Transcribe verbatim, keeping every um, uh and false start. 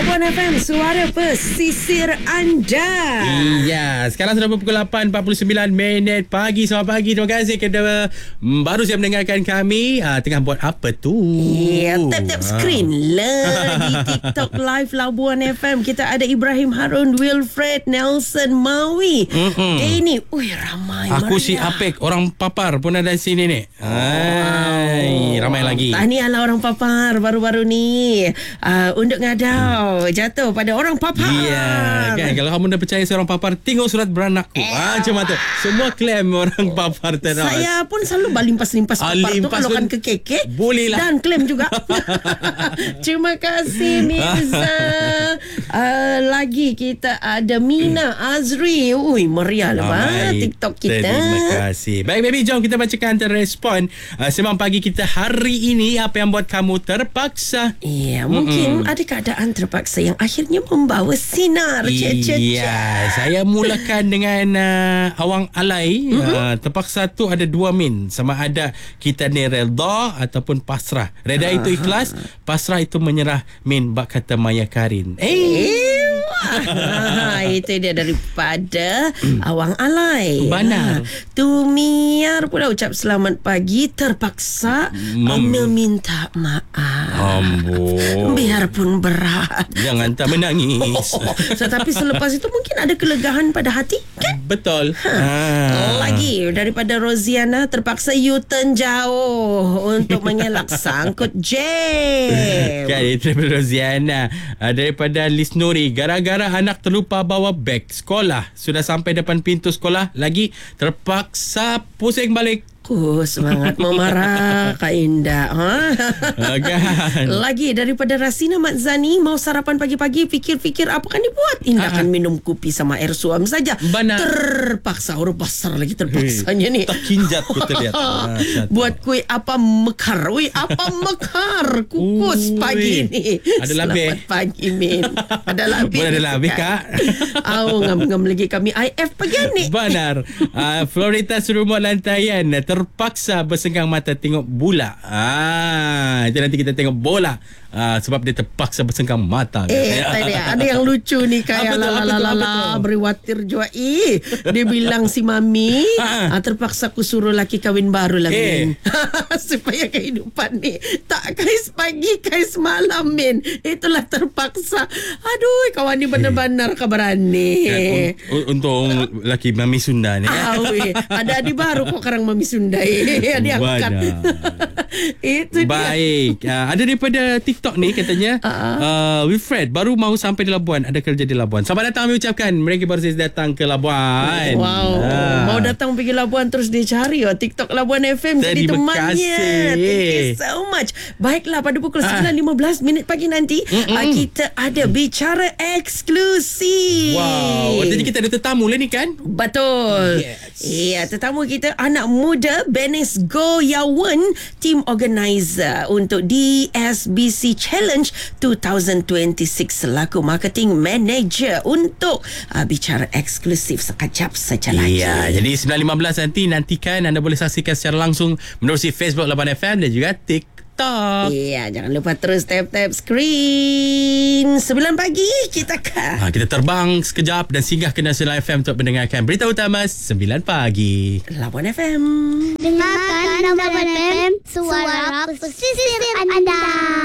Labuan F M, suara pesisir anda. Iya, sekarang sudah pukul lapan empat puluh sembilan minit pagi. Selamat pagi, terima kasih kerana baru saja mendengarkan kami. ha, Tengah buat apa tu? Ya, tap-tap screen lah di TikTok Live Labuan F M. Kita ada Ibrahim Harun, Wilfred, Nelson, Mawi, Mm-mm. Denny. Ui, ramai. Aku Maria. si Apek, orang papar pun ada sini ni. Hai, ramai lagi. Tahniahlah orang papar baru-baru ni. Uh, unduk ngadau jatuh pada orang papar. Ya, kan? Kalau kamu dah percaya seorang papar, tengok surat beranakku. Ah, macam mana tu? Semua klaim orang papar terus. Saya pun selalu balimpas-limpas Ah, papar tu limpas kalau pun kan ke kekek. boleh lah. Dan klaim juga. Terima kasih Mirza. uh, Lagi kita ada Mina Azri. Ui, meriah lah Ramai. TikTok kita. Terima kasih. Baik baby, jom kita bacakan antara respon uh, sembang pagi kita hari ini. Apa yang buat kamu terpaksa? Ya, mungkin Mm-mm. ada keadaan terpaksa yang akhirnya membawa sinar. Cek, cek, Iya, saya mulakan dengan uh, awang alai. Mm-hmm. Uh, terpaksa tu ada dua min. Sama ada kita ni redha ataupun pasrah. Redha itu ikhlas, pasrah itu menyerah. Min bak kata Maya Karin. Eh, Ah, itu dia daripada Awang Alai. Benar. Tumiar pula ucap selamat pagi. Terpaksa Mem- meminta maaf. Ambon. Biarpun berat. Jangan tak menangis. Oh, tetapi selepas itu mungkin ada kelegahan pada hati, kan? Betul. Ha. Lagi daripada Roziana, terpaksa U-turn jauh untuk mengelak sangkut jam. Kan, itu daripada Roziana. uh, Daripada Liz Nuri, gara-gara anak terlupa bawa beg sekolah, sudah sampai depan pintu sekolah lagi, terpaksa pusing balik. Ku semangat memarah Kak Indah, ha? Kan. Lagi daripada Rasina Matzani, mau sarapan pagi-pagi, fikir-fikir apa kan dibuat. Indah Ha-ha. kan minum kopi sama air suam saja. Benar. Terpaksa, huruf besar lagi terpaksanya ni. Tak kinjat aku terlihat. Ah, satu. Buat kuih apa mekar. Ui, apa mekar. Kukus Ui. pagi ni. Ada Selamat labih. pagi, Min. Ada labih. Boleh ada labih, Kak. Au, ngam-ngam lagi kami I F pagi ni. Benar. uh, Floritas Rumah Lantaian terpaksa bersenggang mata tengok bola. Ah, itu nanti kita tengok bola. Ah, sebab dia terpaksa bersenggang mata. Eh, tadi ada yang lucu ni kayak Apa tu, la apa la tu, la apa la tu? beriwatir jua. Eh, dia bilang si mami, Ha. ah, terpaksa aku suruh laki kahwin baru lah, Eh. Min. Supaya kehidupan ni tak kais pagi, kais malam, Min. Itulah terpaksa. Aduh, kawan ni benar-benar keberani. Ya, un- Untuk laki Mami Sunda ni. Ah, weh. Ada adik baru kok karang mami Sunda. Eh, dia angkat. Itu dia. Baik. Uh, ada daripada TikTok ni katanya, Uh-uh. uh, Wilfred baru mahu sampai di Labuan, ada kerja di Labuan. Selamat datang, kami ucapkan. Mereka baru saja datang ke Labuan. Wow, Ah. mau datang pergi Labuan terus dia cari oh, TikTok Labuan F M jadi Terima temannya. kasih. Thank you so much. Baiklah, pada pukul Ah. sembilan lima belas minit pagi nanti uh, kita ada bicara eksklusif. Wow. Jadi kita ada tetamu lah ni kan? Betul. Yes. Ya, tetamu kita anak muda Benes Goyawan, team organizer untuk D S B C Challenge dua ribu dua puluh enam selaku marketing manager untuk uh, bicara eksklusif sekejap saja lagi. Ya, jadi sembilan lima belas nanti nantikan, anda boleh saksikan secara langsung menerusi Facebook Labuan F M dan juga TikTok. Ya, jangan lupa terus tap-tap screen. Sembilan pagi kita kan. Ha, kita terbang sekejap dan singgah ke Nasional F M untuk mendengarkan berita utama sembilan pagi. Labuan F M. Dengarkan Labuan F M, suara pesisir anda.